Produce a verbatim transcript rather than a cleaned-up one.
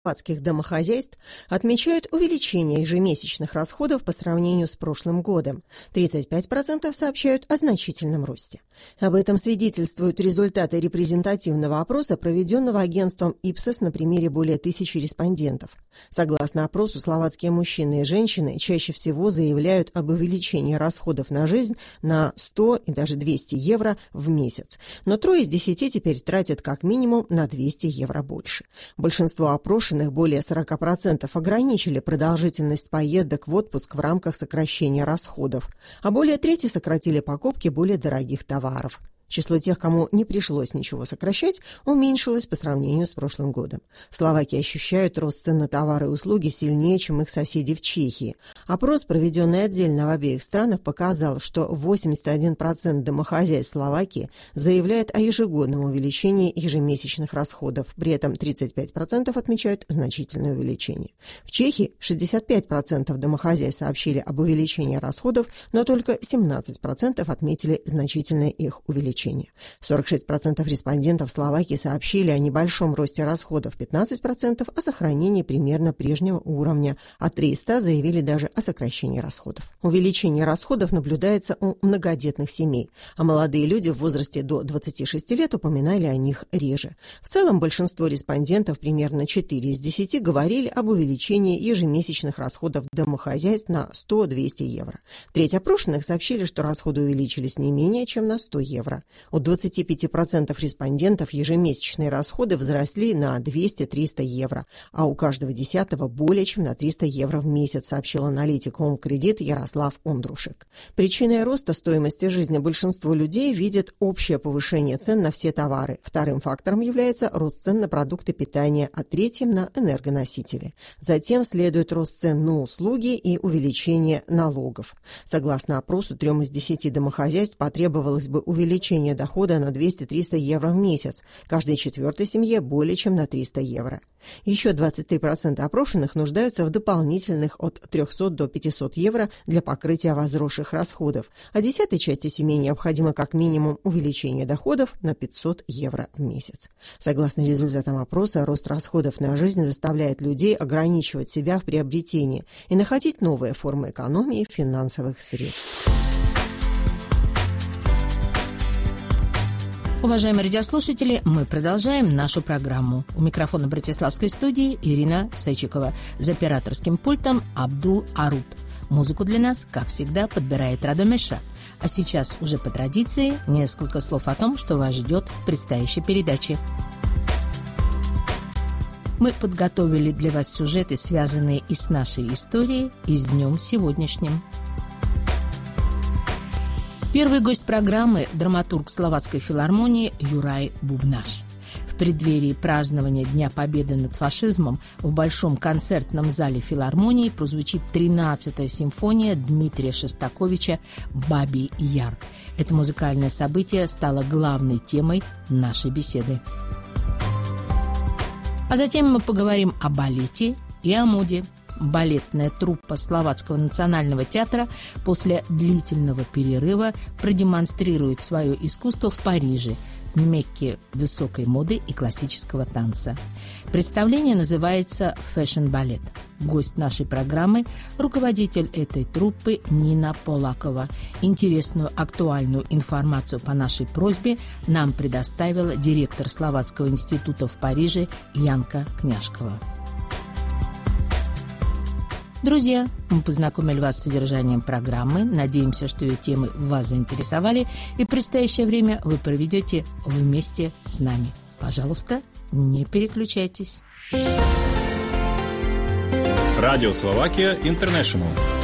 словацких домохозяйств отмечают увеличение ежемесячных расходов по сравнению с прошлым годом. тридцать пять процентов сообщают о значительном росте. Об этом свидетельствуют результаты репрезентативного опроса, проведенного агентством Ipsos на примере более тысячи респондентов. Согласно опросу, словацкие мужчины и женщины чаще всего заявляют об увеличении расходов на жизнь на сто и даже двести евро в месяц. Но трое из десяти теперь тратят как минимум на двести евро больше. Большинство опрошенных, более сорок процентов, ограничили продолжительность поездок в отпуск в рамках сокращения расходов, а более трети сократили покупки более дорогих товаров. Число тех, кому не пришлось ничего сокращать, уменьшилось по сравнению с прошлым годом. Словаки ощущают рост цен на товары и услуги сильнее, чем их соседи в Чехии. Опрос, проведенный отдельно в обеих странах, показал, что восемьдесят один процент домохозяйств Словакии заявляет о ежегодном увеличении ежемесячных расходов. При этом тридцать пять процентов отмечают значительное увеличение. В Чехии шестьдесят пять процентов домохозяйств сообщили об увеличении расходов, но только семнадцать процентов отметили значительное их увеличение. сорок шесть процентов респондентов Словакии сообщили о небольшом росте расходов, пятнадцать процентов о сохранении примерно прежнего уровня, а три из ста заявили даже о сокращении расходов. Увеличение расходов наблюдается у многодетных семей, а молодые люди в возрасте до двадцати шести лет упоминали о них реже. В целом большинство респондентов, примерно четыре из десяти, говорили об увеличении ежемесячных расходов домохозяйств на сто-двести евро. Треть опрошенных сообщили, что расходы увеличились не менее чем на сто евро. У двадцати пяти процентов респондентов ежемесячные расходы возросли на двести-триста евро, а у каждого десятого более чем на триста евро в месяц, сообщил аналитик Home Credit Ярослав Ондрушек. Причиной роста стоимости жизни большинство людей видят общее повышение цен на все товары. Вторым фактором является рост цен на продукты питания, а третьим – на энергоносители. Затем следует рост цен на услуги и увеличение налогов. Согласно опросу, трем из десяти домохозяйств потребовалось бы увеличение дохода на двести-триста евро в месяц, каждой четвертой семье более чем на триста евро. Еще двадцать три процента опрошенных нуждаются в дополнительных от трехсот до пятисот евро для покрытия возросших расходов, а десятой части семей необходимо как минимум увеличение доходов на пятьсот евро в месяц. Согласно результатам опроса, рост расходов на жизнь заставляет людей ограничивать себя в приобретении и находить новые формы экономии финансовых средств. Уважаемые радиослушатели, мы продолжаем нашу программу. У микрофона Братиславской студии Ирина Сайчикова. За операторским пультом Абдул Арут. Музыку для нас, как всегда, подбирает Радомеша. А сейчас, уже по традиции, несколько слов о том, что вас ждет в предстоящей передаче. Мы подготовили для вас сюжеты, связанные и с нашей историей, и с днем сегодняшним. Первый гость программы – драматург Словацкой филармонии Юрай Бубнаш. В преддверии празднования Дня Победы над фашизмом в Большом концертном зале филармонии прозвучит тринадцатая симфония Дмитрия Шостаковича «Бабий Яр». Это музыкальное событие стало главной темой нашей беседы. А затем мы поговорим о балете и о моде. Балетная труппа Словацкого национального театра после длительного перерыва продемонстрирует свое искусство в Париже, Мекке высокой моды и классического танца. Представление называется «Фэшн-балет». Гость нашей программы – руководитель этой труппы Нина Полакова. Интересную актуальную информацию по нашей просьбе нам предоставила директор Словацкого института в Париже Янка Княжкова. Друзья, мы познакомили вас с содержанием программы. Надеемся, что ее темы вас заинтересовали, и в предстоящее время вы проведете вместе с нами. Пожалуйста, не переключайтесь. Радио Словакия Интернешнл.